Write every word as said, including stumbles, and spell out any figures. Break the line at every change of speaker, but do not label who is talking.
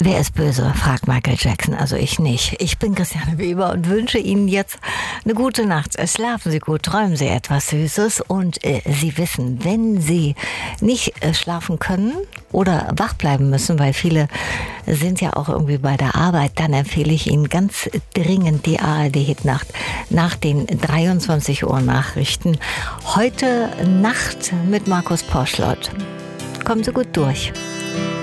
Wer ist böse? Fragt Michael Jackson. Also ich nicht. Ich bin Christiane Weber und wünsche Ihnen jetzt eine gute Nacht. Schlafen Sie gut, träumen Sie etwas Süßes und äh, Sie wissen, wenn Sie nicht äh, schlafen können oder wach bleiben müssen, weil viele sind ja auch irgendwie bei der Arbeit, dann empfehle ich Ihnen ganz dringend die A R D-Hitnacht nach den dreiundzwanzig Uhr Nachrichten. Heute Nacht mit Markus Porschlott. Kommen Sie gut durch.